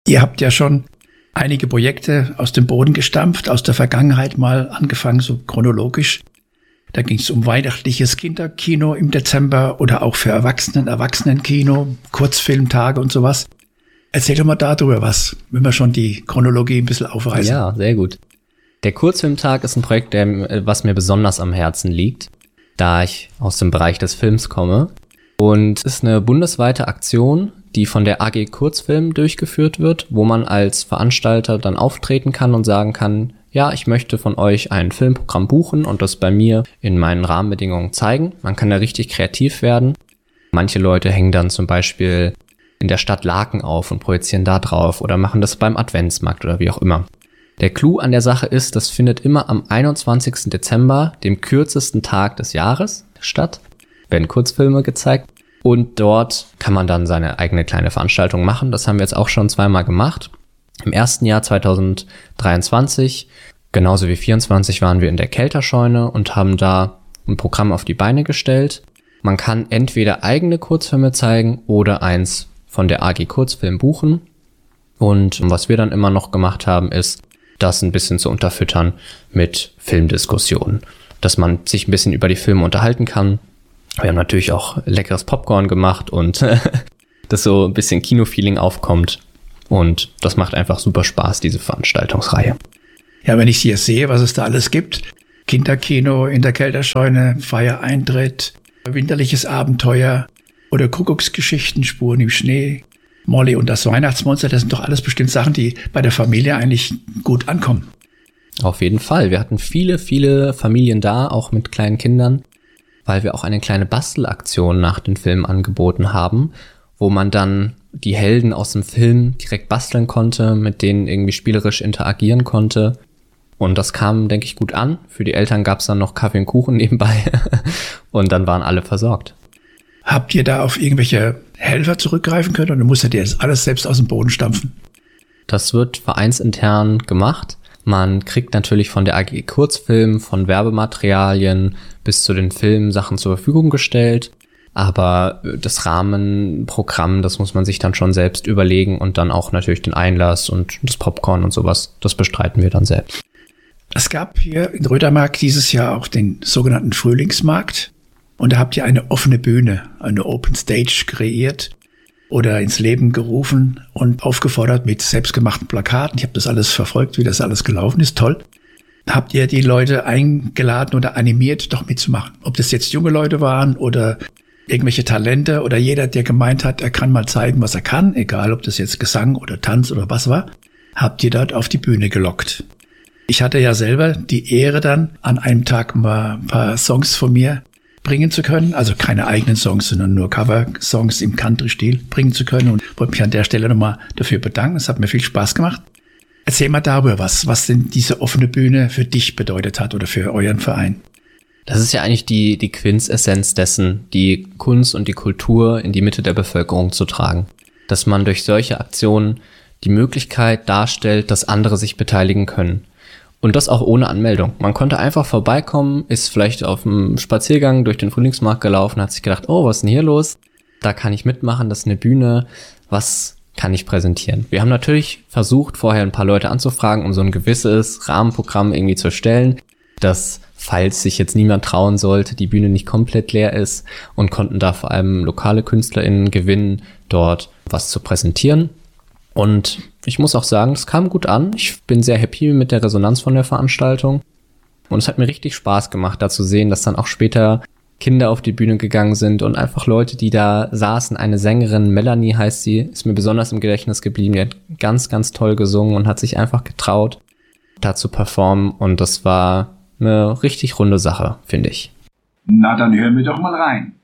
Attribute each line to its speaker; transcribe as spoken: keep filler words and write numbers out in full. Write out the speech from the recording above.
Speaker 1: Ihr habt ja schon einige Projekte aus dem Boden gestampft, aus der Vergangenheit mal angefangen, so chronologisch. Da ging es um weihnachtliches Kinderkino im Dezember oder auch für Erwachsenen, Erwachsenenkino, Kurzfilmtage und sowas. Erzähl doch mal darüber was, wenn wir schon die Chronologie ein bisschen aufreißen.
Speaker 2: Ja, sehr gut. Der Kurzfilmtag ist ein Projekt, der, was mir besonders am Herzen liegt, da ich aus dem Bereich des Films komme. Und es ist eine bundesweite Aktion, die von der A G Kurzfilm durchgeführt wird, wo man als Veranstalter dann auftreten kann und sagen kann, ja, ich möchte von euch ein Filmprogramm buchen und das bei mir in meinen Rahmenbedingungen zeigen. Man kann da richtig kreativ werden. Manche Leute hängen dann zum Beispiel in der Stadt Laken auf und projizieren da drauf oder machen das beim Adventsmarkt oder wie auch immer. Der Clou an der Sache ist, das findet immer am einundzwanzigsten Dezember, dem kürzesten Tag des Jahres, statt. Werden Kurzfilme gezeigt und dort kann man dann seine eigene kleine Veranstaltung machen. Das haben wir jetzt auch schon zweimal gemacht. Im ersten Jahr zwanzig dreiundzwanzig, genauso wie vierundzwanzig, waren wir in der Kelterscheune und haben da ein Programm auf die Beine gestellt. Man kann entweder eigene Kurzfilme zeigen oder eins von der A G Kurzfilm buchen. Und was wir dann immer noch gemacht haben, ist, das ein bisschen zu unterfüttern mit Filmdiskussionen, dass man sich ein bisschen über die Filme unterhalten kann. Wir haben natürlich auch leckeres Popcorn gemacht und dass so ein bisschen Kinofeeling aufkommt. Und das macht einfach super Spaß, diese Veranstaltungsreihe.
Speaker 1: Ja, wenn ich hier sehe, was es da alles gibt. Kinderkino in der Kelterscheune, Feiereintritt, winterliches Abenteuer oder Kuckucksgeschichten, Spuren im Schnee, Molly und das Weihnachtsmonster, das sind doch alles bestimmt Sachen, die bei der Familie eigentlich gut ankommen.
Speaker 2: Auf jeden Fall. Wir hatten viele, viele Familien da, auch mit kleinen Kindern, weil wir auch eine kleine Bastelaktion nach den Filmen angeboten haben, wo man dann die Helden aus dem Film direkt basteln konnte, mit denen irgendwie spielerisch interagieren konnte. Und das kam, denke ich, gut an. Für die Eltern gab es dann noch Kaffee und Kuchen nebenbei und dann waren alle versorgt.
Speaker 1: Habt ihr da auf irgendwelche Helfer zurückgreifen können oder musstet ihr das alles selbst aus dem Boden stampfen?
Speaker 2: Das wird vereinsintern gemacht. Man kriegt natürlich von der A G Kurzfilm, von Werbematerialien bis zu den Filmen Sachen zur Verfügung gestellt. Aber das Rahmenprogramm, das muss man sich dann schon selbst überlegen und dann auch natürlich den Einlass und das Popcorn und sowas, das bestreiten wir dann selbst.
Speaker 1: Es gab hier in Rödermark dieses Jahr auch den sogenannten Frühlingsmarkt und da habt ihr eine offene Bühne, eine Open Stage kreiert oder ins Leben gerufen und aufgefordert mit selbstgemachten Plakaten. Ich habe das alles verfolgt, wie das alles gelaufen ist, toll. Habt ihr die Leute eingeladen oder animiert, doch mitzumachen? Ob das jetzt junge Leute waren oder irgendwelche Talente oder jeder, der gemeint hat, er kann mal zeigen, was er kann, egal ob das jetzt Gesang oder Tanz oder was war, habt ihr dort auf die Bühne gelockt. Ich hatte ja selber die Ehre dann, an einem Tag mal ein paar Songs von mir bringen zu können, also keine eigenen Songs, sondern nur Cover-Songs im Country-Stil bringen zu können und wollte mich an der Stelle nochmal dafür bedanken. Es hat mir viel Spaß gemacht. Erzähl mal darüber was, was denn diese offene Bühne für dich bedeutet hat oder für euren Verein.
Speaker 2: Das ist ja eigentlich die, die Quintessenz dessen, die Kunst und die Kultur in die Mitte der Bevölkerung zu tragen. Dass man durch solche Aktionen die Möglichkeit darstellt, dass andere sich beteiligen können. Und das auch ohne Anmeldung. Man konnte einfach vorbeikommen, ist vielleicht auf dem Spaziergang durch den Frühlingsmarkt gelaufen, hat sich gedacht, oh, was ist denn hier los? Da kann ich mitmachen, das ist eine Bühne, was kann ich präsentieren? Wir haben natürlich versucht, vorher ein paar Leute anzufragen, um so ein gewisses Rahmenprogramm irgendwie zu erstellen, dass, falls sich jetzt niemand trauen sollte, die Bühne nicht komplett leer ist und konnten da vor allem lokale KünstlerInnen gewinnen, dort was zu präsentieren. Und ich muss auch sagen, es kam gut an. Ich bin sehr happy mit der Resonanz von der Veranstaltung. Und es hat mir richtig Spaß gemacht, da zu sehen, dass dann auch später Kinder auf die Bühne gegangen sind und einfach Leute, die da saßen. Eine Sängerin, Melanie heißt sie, ist mir besonders im Gedächtnis geblieben. Die hat ganz, ganz toll gesungen und hat sich einfach getraut, da zu performen. Und das war eine richtig runde Sache, finde ich.
Speaker 3: Na, dann hören wir doch mal rein.